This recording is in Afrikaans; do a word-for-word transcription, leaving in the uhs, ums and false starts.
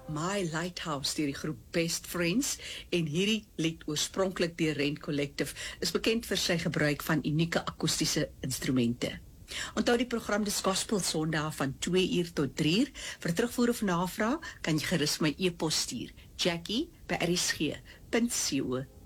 My Lighthouse deur die groep Best Friends en hierdie lied oorspronklik deur Rent Collective is bekend vir sy gebruik van unieke akoestiese instrumente. Onthou die program Dis Gospel Sondag van twee uur tot drie uur. Vir terugvoer of navraag kan jy gerus my e-pos stuur. Jackie by r s g punt co